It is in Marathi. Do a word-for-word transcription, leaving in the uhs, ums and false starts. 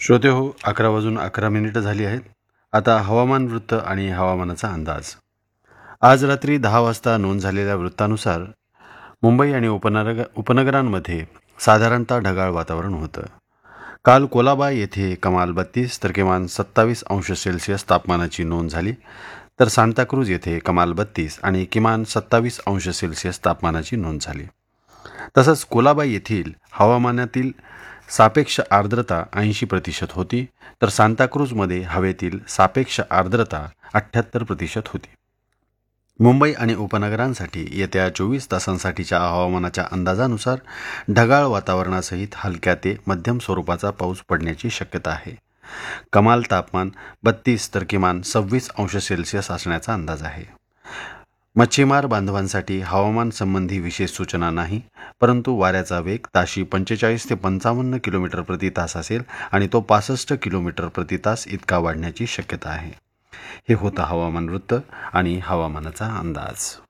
श्रोते हो, अकरा वाजून अकरा मिनिटं झाली आहेत. आता हवामान वृत्त आणि हवामानाचा अंदाज. आज रात्री दहा वाजता नोंद झालेल्या वृत्तानुसार मुंबई आणि उपनगर उपनगरांमध्ये साधारणतः ढगाळ वातावरण होतं. काल कोलाबा येथे कमाल बत्तीस तर किमान सत्तावीस अंश सेल्सिअस तापमानाची नोंद झाली, तर सांताक्रूज येथे कमाल बत्तीस आणि किमान सत्तावीस अंश सेल्सिअस तापमानाची नोंद झाली. तसंच कोलाबा येथील हवामानातील सापेक्ष आर्द्रता ऐंशी प्रतिशत होती, तर सांताक्रूजमध्ये हवेतील सापेक्ष आर्द्रता अठ्ठ्याहत्तर प्रतिशत होती. मुंबई आणि उपनगरांसाठी येत्या चोवीस तासांसाठीच्या हवामानाच्या अंदाजानुसार ढगाळ वातावरणासहित हलक्या ते मध्यम स्वरूपाचा पाऊस पडण्याची शक्यता आहे. कमाल तापमान बत्तीस तर किमान सव्वीस अंश सेल्सिअस असण्याचा अंदाज आहे. मच्छीमार बांधवांसाठी हवामान संबंधी विशेष सूचना नाही, परंतु वाऱ्याचा वेग ताशी पंचेचाळीस ते पंचावन्न किलोमीटर प्रति तास असेल आणि तो पासष्ट किलोमीटर प्रति तास इतका वाढण्याची शक्यता आहे. हे होतं हवामान वृत्त आणि हवामानाचा अंदाज.